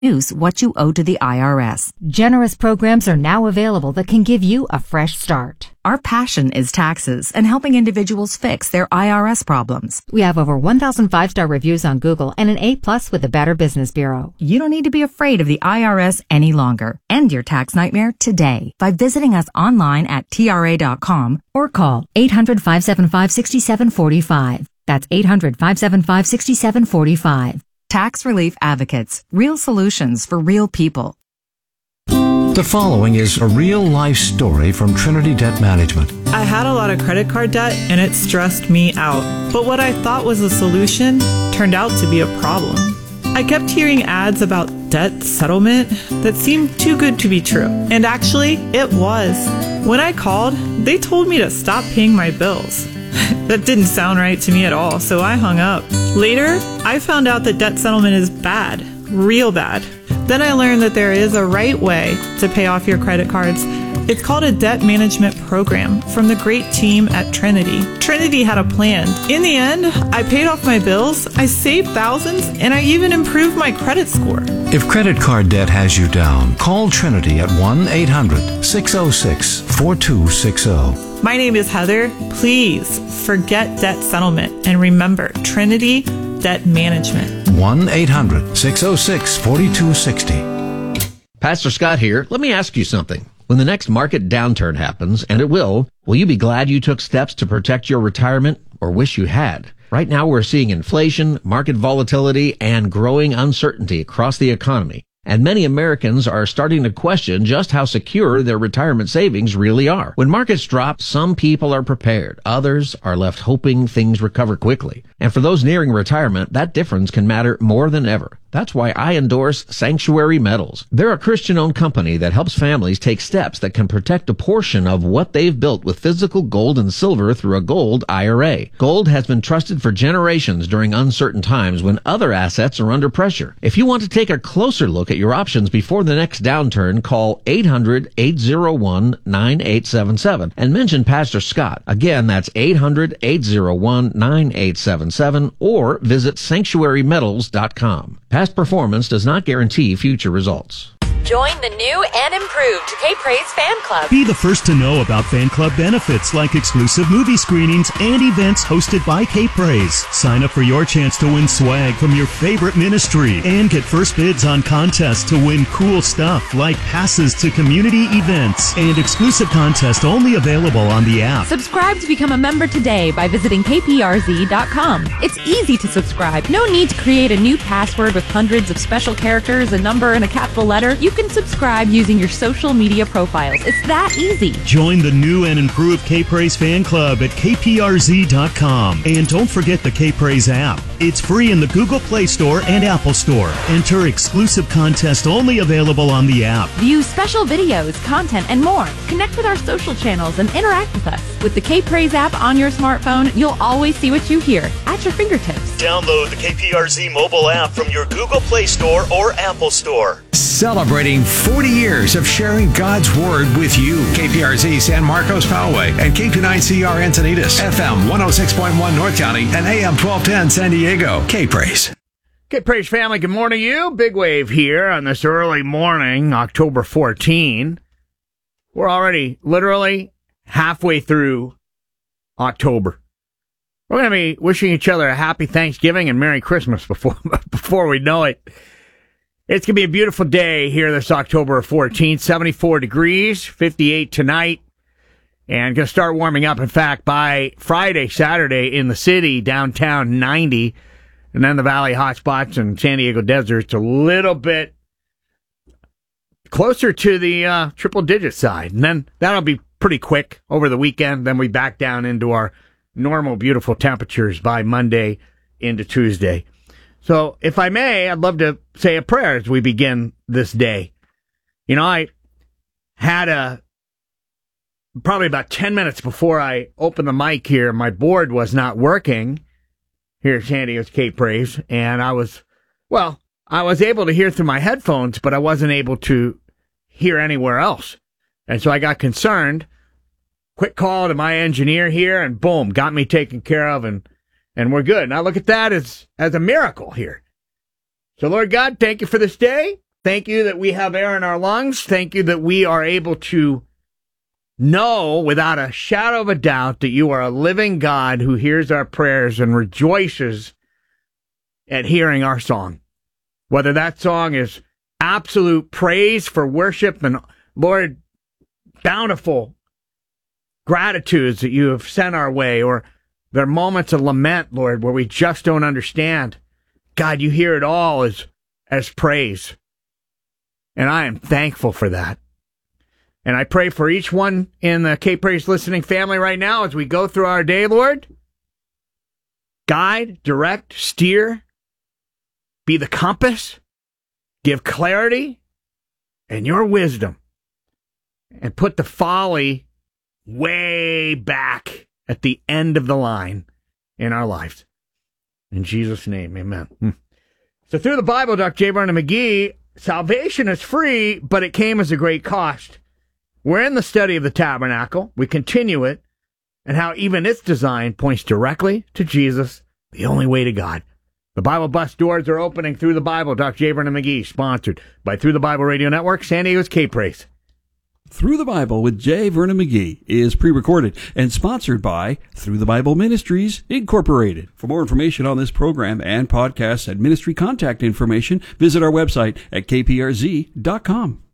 Use what you owe to the IRS. Generous programs are now available that can give you a fresh start. Our passion is taxes and helping individuals fix their IRS problems. We have over 1,000 5-star reviews on Google and an A+ with the Better Business Bureau. You don't need to be afraid of the IRS any longer. End your tax nightmare today by visiting us online at TRA.com or call 800-575-6745. That's 800-575-6745. Tax Relief Advocates. Real solutions for real people. The following is a real-life story from Trinity Debt Management. I had a lot of credit card debt and it stressed me out. But what I thought was a solution turned out to be a problem. I kept hearing ads about debt settlement that seemed too good to be true. And actually, it was. When I called, they told me to stop paying my bills. That didn't sound right to me at all, so I hung up. Later, I found out that debt settlement is bad, real bad. Then I learned that there is a right way to pay off your credit cards. It's called a debt management program from the great team at Trinity. Trinity had a plan. In the end, I paid off my bills, I saved thousands, and I even improved my credit score. If credit card debt has you down, call Trinity at 1-800-606-4260. My name is Heather. Please forget debt settlement and remember Trinity Debt Management. 1-800-606-4260. Pastor Scott here. Let me ask you something. When the next market downturn happens, and it will you be glad you took steps to protect your retirement or wish you had? Right now we're seeing inflation, market volatility, and growing uncertainty across the economy. And many Americans are starting to question just how secure their retirement savings really are. When markets drop, some people are prepared. Others are left hoping things recover quickly. And for those nearing retirement, that difference can matter more than ever. That's why I endorse Sanctuary Metals. They're a Christian-owned company that helps families take steps that can protect a portion of what they've built with physical gold and silver through a gold IRA. Gold has been trusted for generations during uncertain times when other assets are under pressure. If you want to take a closer look at your options before the next downturn, call 800-801-9877 and mention Pastor Scott. Again, that's 800-801-9877 or visit sanctuarymetals.com. Past performance does not guarantee future results. Join the new and improved K-Praise Fan Club. Be the first to know about fan club benefits like exclusive movie screenings and events hosted by K-Praise. Sign up for your chance to win swag from your favorite ministry and get first bids on contests to win cool stuff like passes to community events and exclusive contests only available on the app. Subscribe to become a member today by visiting kprz.com. It's easy to subscribe. No need to create a new password with hundreds of special characters, a number, and a capital letter. You can subscribe using your social media profiles. It's that easy. Join the new and improved K-Praise Fan Club at kprz.com. And don't forget the K-Praise app. It's free in the Google Play Store and Apple Store. Enter exclusive contests only available on the app. View special videos, content, and more. Connect with our social channels and interact with us. With the K-Praise app on your smartphone, you'll always see what you hear at your fingertips. Download the KPRZ mobile app from your Google Play Store or Apple Store. Celebrating 40 years of sharing God's Word with you. KPRZ San Marcos Poway and K29CR Encinitas, FM 106.1 North County and AM 1210 San Diego. K-Praise. K-Praise family, good morning to you. Big Wave here on this early morning, October 14. We're already literally halfway through October. We're going to be wishing each other a happy Thanksgiving and Merry Christmas before we know it. It's going to be a beautiful day here this October 14th, 74 degrees, 58 tonight, and going to start warming up. In fact, by Friday, Saturday in the city, downtown 90, and then the valley hotspots and San Diego desert's a little bit closer to the triple-digit side. And then that'll be pretty quick over the weekend. Then we back down into our normal, beautiful temperatures by Monday into Tuesday. So, if I may, I'd love to say a prayer as we begin this day. You know, I had probably about 10 minutes before I opened the mic here, my board was not working here at San Diego's K-Praise, and I was able to hear through my headphones, but I wasn't able to hear anywhere else. And so I got concerned. Quick call to my engineer here, and boom, got me taken care of, and we're good. Now look at that as a miracle here. So Lord God, thank you for this day. Thank you that we have air in our lungs. Thank you that we are able to know without a shadow of a doubt that you are a living God who hears our prayers and rejoices at hearing our song. Whether that song is absolute praise for worship and, Lord, bountiful gratitudes that you have sent our way, or there are moments of lament, Lord, where we just don't understand. God, you hear it all as praise. And I am thankful for that. And I pray for each one in the K-Praise listening family right now as we go through our day, Lord. Guide, direct, steer, be the compass, give clarity and your wisdom, and put the folly way back at the end of the line in our lives. In Jesus' name, amen. So through the Bible, Dr. J. Vernon McGee, salvation is free, but it came as a great cost. We're in the study of the tabernacle. We continue it, and how even its design points directly to Jesus, the only way to God. The Bible Bus doors are opening through the Bible. Dr. J. Vernon McGee, sponsored by Through the Bible Radio Network, San Diego's K-Praise. Through the Bible with J. Vernon McGee is pre-recorded and sponsored by Through the Bible Ministries, Incorporated. For more information on this program and podcasts and ministry contact information, visit our website at kprz.com.